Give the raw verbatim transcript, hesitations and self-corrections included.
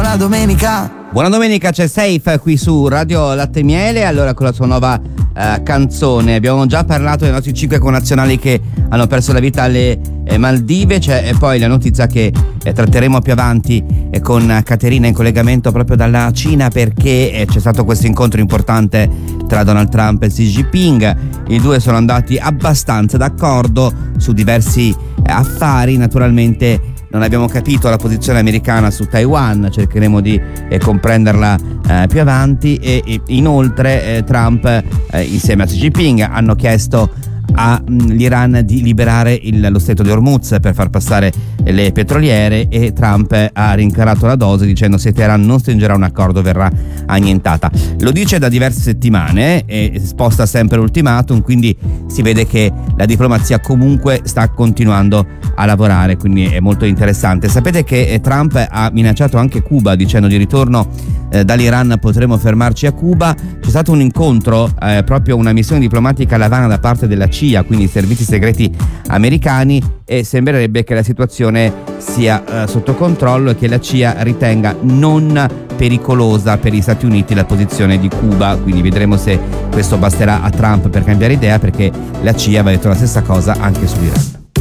buona domenica. Buona domenica, c'è Safe qui su Radio Latte e Miele. Allora, con la sua nuova uh, canzone abbiamo già parlato dei nostri cinque connazionali che hanno perso la vita alle eh, Maldive. C'è e poi la notizia che eh, tratteremo più avanti eh, con Caterina in collegamento proprio dalla Cina, perché eh, c'è stato questo incontro importante tra Donald Trump e Xi Jinping. I due sono andati abbastanza d'accordo su diversi eh, affari. Naturalmente non abbiamo capito la posizione americana su Taiwan, cercheremo di eh, comprenderla eh, più avanti. E, e inoltre eh, Trump eh, insieme a Xi Jinping hanno chiesto all'Iran di liberare il, lo stretto di Hormuz per far passare le petroliere, e Trump ha rincarato la dose dicendo: se Teheran non stringerà un accordo verrà annientata. Lo dice da diverse settimane e sposta sempre l'ultimatum, quindi si vede che la diplomazia comunque sta continuando a lavorare, quindi è molto interessante. Sapete che Trump ha minacciato anche Cuba dicendo: di ritorno eh, dall'Iran potremo fermarci a Cuba. C'è stato un incontro, eh, proprio una missione diplomatica a La Habana da parte della C I A, quindi i servizi segreti americani, e sembrerebbe che la situazione sia eh, sotto controllo e che la C I A ritenga non pericolosa per gli Stati Uniti la posizione di Cuba. Quindi vedremo se questo basterà a Trump per cambiare idea, perché la C I A aveva detto la stessa cosa anche sull'Iran.